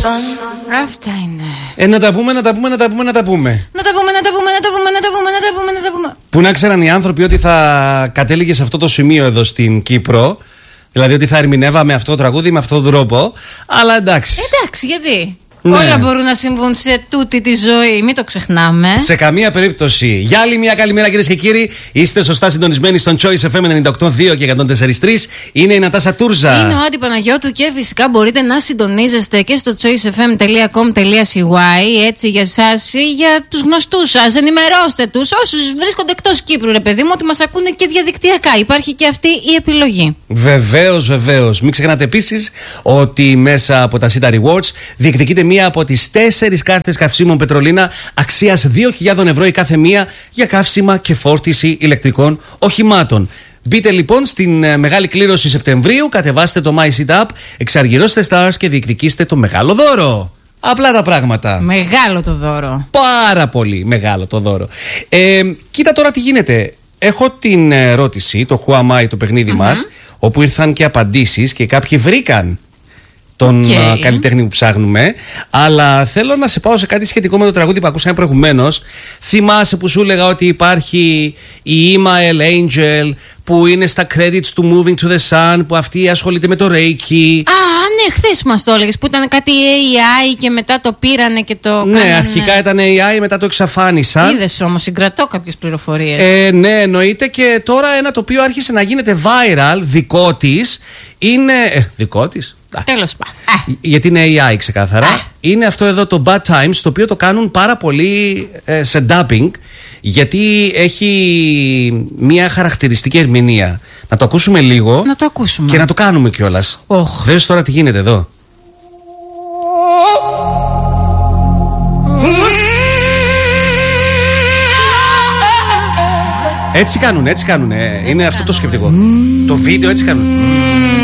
Αυτά είναι. Να τα πούμε. Πού να ξέραν οι άνθρωποι ότι θα κατέληγε σε αυτό το σημείο εδώ στην Κύπρο. Δηλαδή ότι θα ερμηνεύαμε αυτό το τραγούδι με αυτόν τον τρόπο. Αλλά εντάξει. Εντάξει, γιατί? Ναι. Όλα μπορούν να συμβούν σε τούτη τη ζωή, μην το ξεχνάμε. Σε καμία περίπτωση. Για άλλη μια καλημέρα, κυρίες και κύριοι. Είστε σωστά συντονισμένοι στον Choice FM 98.2 και 104.3. Είναι η Νατάσα Τούρζα. Είναι ο Άντι Παναγιώτου και φυσικά μπορείτε να συντονίζεστε και στο choicefm.com.cy. Έτσι για εσάς ή για τους γνωστούς σας. Ενημερώστε τους όσους βρίσκονται εκτός Κύπρου, ρε παιδί μου, ότι μας ακούνε και διαδικτυακά. Υπάρχει και αυτή η επιλογή. Βεβαίως. Μην ξεχνάτε επίσης ότι μέσα από τα Sita Rewards διεκδικείται μία από τις 4 κάρτες καυσίμων Πετρολίνα αξίας 2.000 ευρώ η κάθε μία για καύσιμα και φόρτιση ηλεκτρικών οχημάτων. Μπείτε λοιπόν στην μεγάλη κλήρωση Σεπτεμβρίου, κατεβάστε το MySeat App, εξαργυρώστε stars και διεκδικήστε το μεγάλο δώρο. Απλά τα πράγματα. Μεγάλο το δώρο. Πάρα πολύ μεγάλο το δώρο. Κοίτα τώρα τι γίνεται. Έχω την ερώτηση, το Who Am I, το παιχνίδι μας, όπου ήρθαν και απαντήσεις και κάποιοι βρήκαν τον καλλιτέχνη που ψάχνουμε. Αλλά θέλω να σε πάω σε κάτι σχετικό με το τραγούδι που ακούσαμε προηγουμένως. Θυμάσαι που σου έλεγα ότι υπάρχει η Email Angel που είναι στα credits του Moving to the Sun, που αυτή ασχολείται με το Reiki. Ναι, χθες μας το έλεγες που ήταν κάτι AI και μετά το πήρανε και το κάνανε. Ναι, αρχικά ήταν AI, μετά το εξαφάνισαν. Είδες όμως, συγκρατώ κάποιες πληροφορίες. Ναι, εννοείται. Και τώρα ένα το οποίο άρχισε να γίνεται viral, δικό της, είναι. Δικό της. Τέλος πάντων. Γιατί είναι AI ξεκάθαρα. Είναι αυτό εδώ το Bad Times, το οποίο το κάνουν πάρα πολύ σε dubbing, γιατί έχει μια χαρακτηριστική ερμηνεία. Να το ακούσουμε λίγο. Να το ακούσουμε. Και να το κάνουμε κιόλας. Δες τώρα τι γίνεται εδώ. Έτσι κάνουν. Είναι αυτό το σκεπτικό. Το βίντεο έτσι κάνουν.